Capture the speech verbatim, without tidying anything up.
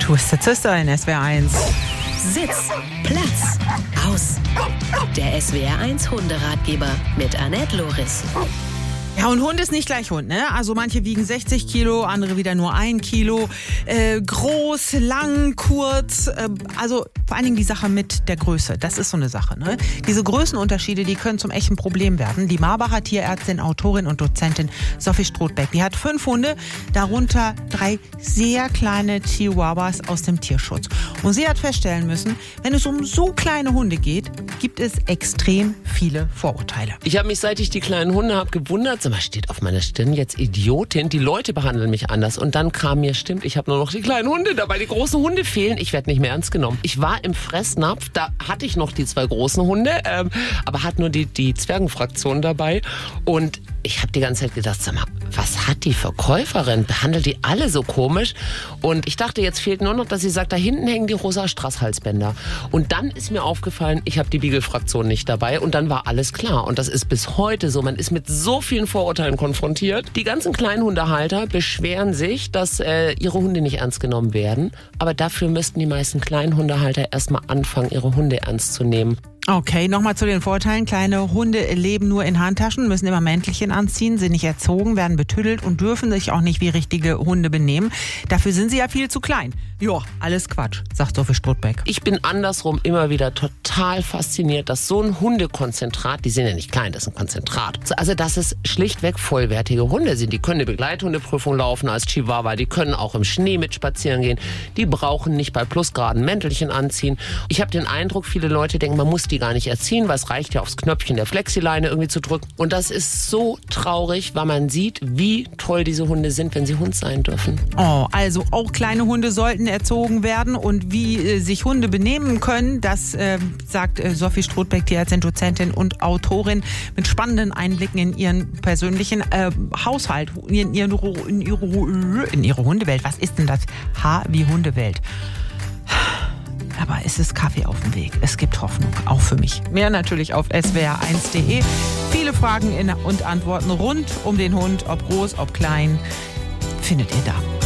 Twisted Sister in S W R eins. Sitz, Platz, aus. Der S W R eins Hunderatgeber mit Annette Loris. Ja, und Hund ist nicht gleich Hund, ne? Also manche wiegen sechzig Kilo, andere wieder nur ein Kilo. Äh, groß, lang, kurz. Äh, also vor allen Dingen die Sache mit der Größe. Das ist so eine Sache, ne? Diese Größenunterschiede, die können zum echten Problem werden. Die Marbacher Tierärztin, Autorin und Dozentin Sophie Strothbeck, die hat fünf Hunde, darunter drei sehr kleine Chihuahuas aus dem Tierschutz. Und sie hat feststellen müssen, wenn es um so kleine Hunde geht, gibt es extrem viele Vorurteile. Ich habe mich, seit ich die kleinen Hunde habe, gewundert, sag mal, steht auf meiner Stirn jetzt Idiotin, die Leute behandeln mich anders. Und dann kam mir, stimmt, ich habe nur noch die kleinen Hunde dabei, die großen Hunde fehlen, ich werde nicht mehr ernst genommen. Ich war im Fressnapf, da hatte ich noch die zwei großen Hunde, ähm, aber hatte nur die, die Zwergenfraktion dabei. Und ich habe die ganze Zeit gedacht, sag mal, was hat die Verkäuferin? Behandelt die alle so komisch? Und ich dachte, jetzt fehlt nur noch, dass sie sagt, da hinten hängen die rosa Strasshalsbänder. Und dann ist mir aufgefallen, ich habe die Beagle-Fraktion nicht dabei. Und dann war alles klar. Und das ist bis heute so. Man ist mit so vielen Vorurteilen konfrontiert. Die ganzen kleinen Hundehalter beschweren sich, dass äh, ihre Hunde nicht ernst genommen werden. Aber dafür müssten die meisten kleinen Hundehalter erstmal anfangen, ihre Hunde ernst zu nehmen. Okay, nochmal zu den Vorteilen. Kleine Hunde leben nur in Handtaschen, müssen immer Mäntelchen anziehen, sind nicht erzogen, werden betüdelt und dürfen sich auch nicht wie richtige Hunde benehmen. Dafür sind sie ja viel zu klein. Ja, alles Quatsch, sagt Sophie Strothbeck. Ich bin andersrum immer wieder total fasziniert, dass so ein Hundekonzentrat, die sind ja nicht klein, das ist ein Konzentrat. Also, dass es schlichtweg vollwertige Hunde sind. Die können eine Begleithundeprüfung laufen als Chihuahua, die können auch im Schnee mit spazieren gehen. Die brauchen nicht bei Plusgraden Mäntelchen anziehen. Ich habe den Eindruck, viele Leute denken, man muss die gar nicht erziehen, weil es reicht ja aufs Knöpfchen der Flexileine irgendwie zu drücken. Und das ist so traurig, weil man sieht, wie toll diese Hunde sind, wenn sie Hund sein dürfen. Oh, also auch kleine Hunde sollten erzogen werden und wie äh, sich Hunde benehmen können, das äh, sagt äh, Sophie Strothbeck, Tierärztin, Dozentin und Autorin mit spannenden Einblicken in ihren persönlichen äh, Haushalt, in, ihren, in, ihre, in ihre Hundewelt. Was ist denn das? H wie Hundewelt. Aber es ist Kaffee auf dem Weg. Es gibt Hoffnung, auch für mich. Mehr natürlich auf S W R eins punkt de. Viele Fragen und Antworten rund um den Hund, ob groß, ob klein, findet ihr da.